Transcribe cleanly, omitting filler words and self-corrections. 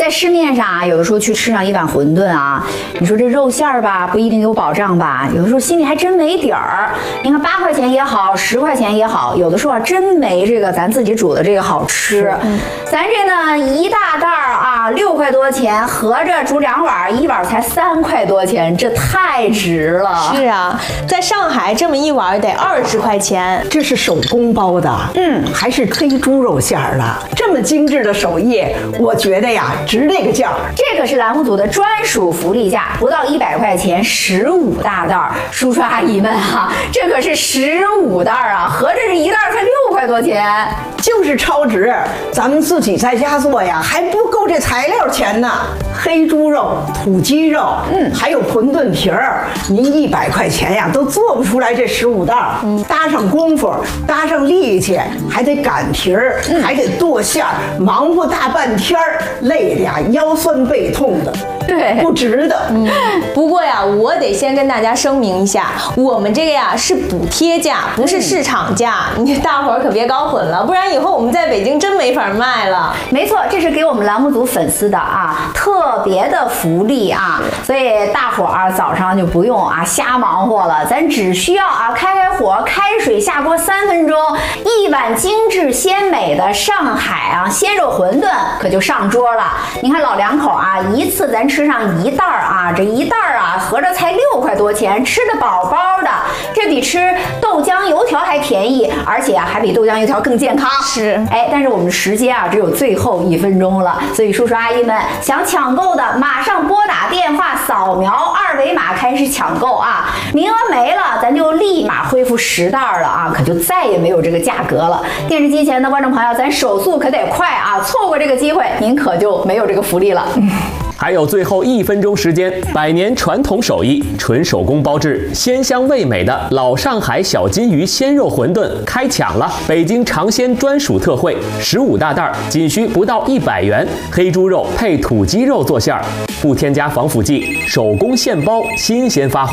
在市面上啊，有的时候去吃上一碗馄饨啊，你说这肉馅儿吧，不一定有保障吧？有的时候心里还真没底儿。你看8块钱也好，10块钱也好，有的时候啊真没这个咱自己煮的这个好吃。咱这呢一大袋儿啊6块多钱，合着煮2碗，一碗才3块多钱，这太值了。 是啊，在上海这么一碗得20块钱。 这是手工包的，还是黑猪肉馅儿的，这么精致的手艺，我觉得呀值这个价。 这可是栏目组的专属福利价，不到100块钱15大袋儿。叔叔阿姨们啊，这可是15袋儿啊，合着这一袋才6块多钱， 就是超值。咱们自己在家做呀，还不够这材料钱呢。黑猪肉、土鸡肉，还有馄饨皮儿，您100块钱呀都做不出来这15袋儿。搭上功夫，搭上力气，还得擀皮儿，还得剁馅儿，忙活大半天儿，累的呀腰酸背痛的。 对， 不值得。 不过呀，我得先跟大家声明一下，我们这个呀是补贴价，不是市场价，你大伙儿可别搞混了，不然以后我们在北京真没法卖了。 没错，这是给我们栏目组粉丝的啊特别的福利啊，所以大伙儿早上就不用啊瞎忙活了，咱只需要啊开火，开水下锅3分钟，一碗精致鲜美的上海啊鲜肉馄饨可就上桌了。你看老两口啊，一次咱吃上1袋儿啊，这1袋儿啊合着才6块多钱，吃得饱饱的，这比吃豆浆油条还便宜，而且啊还比豆浆油条更健康。 是， 但是我们时间啊只有最后1分钟了，所以叔叔阿姨们想抢购的，马上拨打电话，扫描2维码开始抢购啊！名额没了，咱就立马恢复10袋了啊，可就再也没有这个价格了。电视机前的观众朋友，咱手速可得快啊，错过这个机会，您可就没有这个福利了。 还有最后1分钟时间，100年传统手艺，纯手工包制，鲜香味美的老上海小金鱼鲜肉馄饨开抢了！北京尝鲜专属特惠，15大袋，仅需不到100元，黑猪肉配土鸡肉做馅儿，不添加防腐剂，手工现包，新鲜发货。